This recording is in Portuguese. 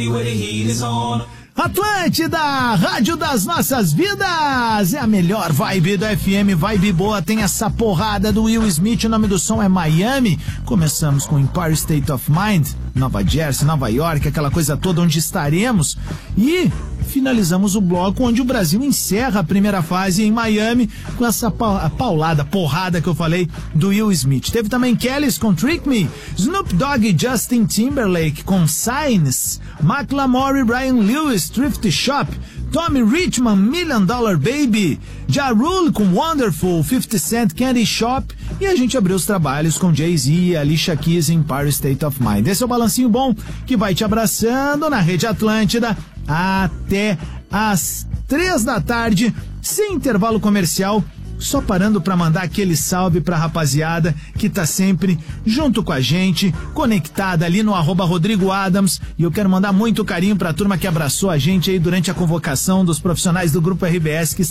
Atlântida, rádio das nossas vidas, é a melhor vibe do FM, vibe boa, tem essa porrada do Will Smith, o nome do som é Miami. Começamos com Empire State of Mind, Nova Jersey, Nova York, aquela coisa toda onde estaremos, e finalizamos o bloco onde o Brasil encerra a primeira fase em Miami com essa porrada que eu falei do Will Smith. Teve também Kellys com Trick Me, Snoop Dogg e Justin Timberlake com Signs, Macklemore e Brian Lewis, Thrift Shop, Tommy Richman, $1 Million Baby, Ja Rule com Wonderful, 50 Cent, Candy Shop, e a gente abriu os trabalhos com Jay-Z e Alicia Keys em Empire State of Mind. Esse é o balancinho bom que vai te abraçando na Rede Atlântida até às 3 da tarde, sem intervalo comercial, só parando para mandar aquele salve pra rapaziada que tá sempre junto com a gente, conectada ali no @Rodrigo Adams, e eu quero mandar muito carinho pra turma que abraçou a gente aí durante a convocação dos profissionais do Grupo RBS que